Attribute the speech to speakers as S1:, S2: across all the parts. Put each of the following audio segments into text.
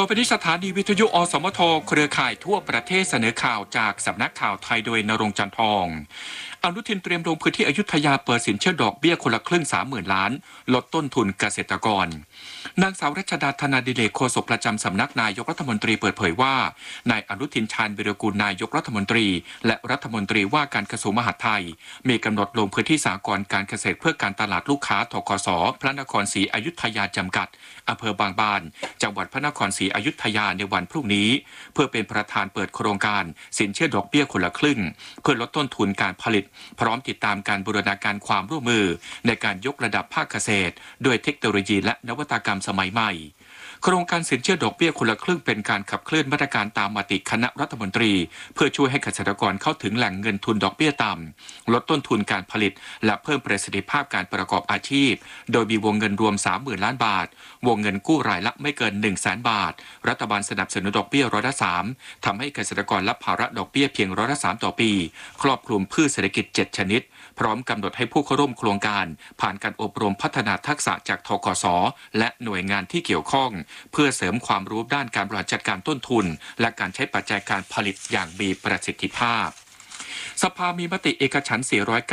S1: ไปที่สถานีวิทยุอสมทเครือข่ายทั่วประเทศเสนอข่าวจากสำนักข่าวไทยโดยณรงค์ จันทร์ทองอนุทินเตรียมลงพื้นที่อยุธยาเปิดสินเชื่อดอกเบี้ยคนละครึ่ง 30,000 ล้านลดต้นทุนเกษตรกรนางสาวรัชดาธนาดิเลกโฆษกประจำสำนักนายกรัฐมนตรีเปิดเผยว่านายอนุทินชาญวิรากูลนายกรัฐมนตรีและรัฐมนตรีว่าการกระทรวงมหาดไทยมีกำหนดลงพื้นที่สหกรณ์การเกษตรเพื่อการตลาดลูกค้าธกส.พระนครศรีอยุธยาจำกัดอำเภอบางบานจังหวัดพระนครศรีอยุธยาในวันพรุ่งนี้เพื่อเป็นประธานเปิดโครงการสินเชื่อดอกเบี้ยคนละครึ่งเพื่อลดต้นทุนการผลิตพร้อมติดตามการบูรณาการความร่วมมือในการยกระดับภาคเกษตรด้วยเทคโนโลยีและนวัตกรรมสมัยใหม่โครงการสินเชื่อดอกเบี้ยคนละครึ่งเป็นการขับเคลื่อนมาตรการตามมติคณะรัฐมนตรีเพื่อช่วยให้เกษตรกรเข้าถึงแหล่งเงินทุนดอกเบี้ยต่ำลดต้นทุนการผลิตและเพิ่มประสิทธิภาพการประกอบอาชีพโดยมีวงเงินรวม 30,000 ล้านบาทวงเงินกู้รายละไม่เกิน 100,000 บาทรัฐบาลสนับสนุนดอกเบี้ย3%ทำให้เกษตรกรรับภาระดอกเบี้ยเพียง3%ต่อปีครอบคลุมพืชเศรษฐกิจ7ชนิดพร้อมกำหนดให้ผู้เข้าร่วมโครงการผ่านการอบรมพัฒนาทักษะจากธกส.และหน่วยงานที่เกี่ยวข้องเพื่อเสริมความรู้ด้านการบริหารจัดการต้นทุนและการใช้ปัจจัยการผลิตอย่างมีประสิทธิภาพสภามีมติเอกฉันท์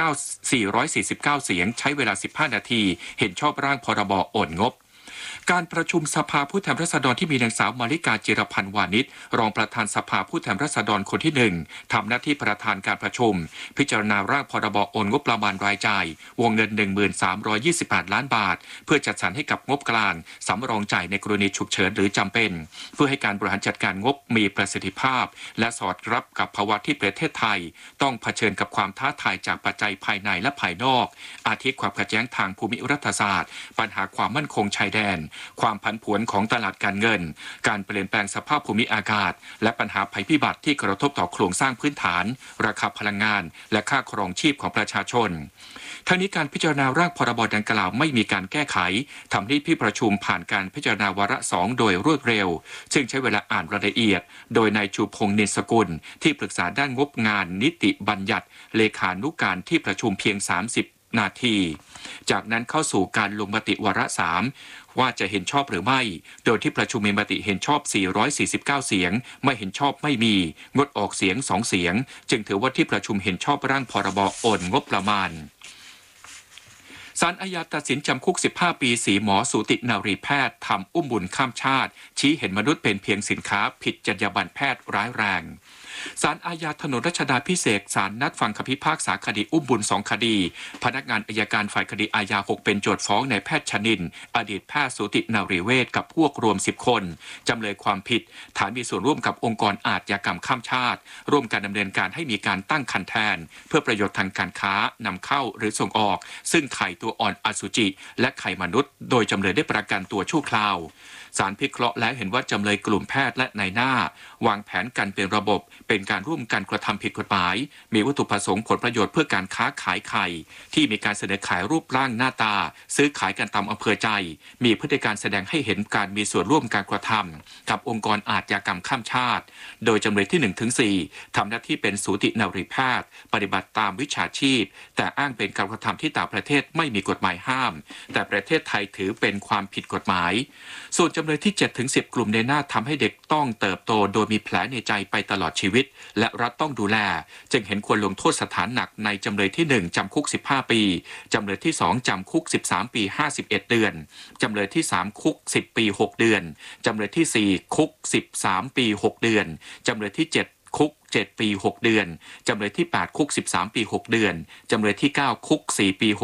S1: 449 เสียงใช้เวลา15นาทีเห็นชอบร่างพรบโอนงบการประชุมสภาผู้แทนราษฎรที่มีนางสาวมาริกาจิรพันธ์วานิชรองประธานสภาผู้แทนราษฎรคนที่1ทำหน้าที่ประธานการประชุมพิจารณาร่างพรบโอนงบประมาณรายจ่ายวงเงิน 1328 ล้านบาทเพื่อจัดสรรให้กับงบกลางสำรองจ่ายในกรณีฉุกเฉินหรือจำเป็นเพื่อให้การบริหารจัดการงบมีประสิทธิภาพและสอดรับกับภาวะที่ประเทศไทยต้องเผชิญกับความท้าทายจากปัจจัยภายในและภายนอกอาทิความขัดแย้งทางภูมิรัฐศาสตร์ปัญหาความมั่นคงชายแดนความผันผวนของตลาดการเงินการเปลี่ยนแปลงสภาพภูมิอากาศและปัญหาภัยพิบัติที่กระทบต่อโครงสร้างพื้นฐานราคาพลังงานและค่าครองชีพของประชาชนทั้งนี้การพิจารณาร่างพรบดังกล่าวไม่มีการแก้ไขทำให้ที่ประชุมผ่านการพิจารณาวาระ2โดยรวดเร็วซึ่งใช้เวลาอ่านรายละเอียดโดยนายชูพงษ์ นินสกุลที่ปรึกษาด้านงบงานนิติบัญญัติเลขานุการที่ประชุมเพียง30นาทีจากนั้นเข้าสู่การลงมติวาระ3ว่าจะเห็นชอบหรือไม่โดยที่ประชุมมีมติเห็นชอบ449เสียงไม่เห็นชอบไม่มีงดออกเสียง2เสียงจึงถือว่าที่ประชุมเห็นชอบร่างพรบโอนงบประมาณศาลอาญาตัดสินจำคุก15ปี4หมอสูตินรีแพทย์ทำอุ้มบุญข้ามชาติชี้เห็นมนุษย์เป็นเพียงสินค้าผิดจรรยาบรรณแพทย์ร้ายแรงศาลอาญาถนนรัชดาภิเษกศาลนัดฟังคำพิพากษาคดีอุ้มบุญ2คดีพนักงานอัยการฝ่ายคดีอาญา6เป็นโจทก์ฟ้องนายแพทย์ชนินท์อดีตแพทย์สูตินรีเวชกับพวกรวม10คนจำเลยความผิดฐานมีส่วนร่วมกับองค์กรอาชญากรรมข้ามชาติร่วมกันดำเนินการให้มีการตั้งคันแทนเพื่อประโยชน์ทางการค้านำเข้าหรือส่งออกซึ่งไข่ตัวอ่อนอสุจิและไข่มนุษย์โดยจำเลยได้ประกันตัวชั่วคราวศาลพิเคราะห์แล้วเห็นว่าจำเลยกลุ่มแพทย์และนายหน้าวางแผนกันเป็นระบบเป็นการร่วมกันกระทำผิดกฎหมายมีวัตถุประสงค์ผลประโยชน์เพื่อการค้าขายไข่ที่มีการเสนอขายรูปร่างหน้าตาซื้อขายกันตามอำเภอใจมีพฤติการแสดงให้เห็นการมีส่วนร่วมการกระทำกับองค์กรอาชญากรรมข้ามชาติโดยจำเลยที่ 1-4 ทำหน้าที่เป็นสูตินรีแพทย์ปฏิบัติตามวิชาชีพแต่อ้างเป็นการกระทำที่ต่างประเทศไม่มีกฎหมายห้ามแต่ประเทศไทยถือเป็นความผิดกฎหมายส่วนจำเลยที่ 7-10 กลุ่มในหน้าทำให้เด็กต้องเติบโตโดยมีแผลในใจไปตลอดชีวิตและรัฐต้องดูแลจึงเห็นควรลงโทษสถานหนักในจำเลยที่1จำคุก15ปีจำเลยที่2จำคุก13ปี51เดือนจำเลยที่3คุก10ปี6เดือนจำเลยที่4คุก13ปี6เดือนจำเลยที่7คุก7ปี6เดือนจำเลยที่8คุก13ปี6เดือนจำเลยที่9คุก4ปี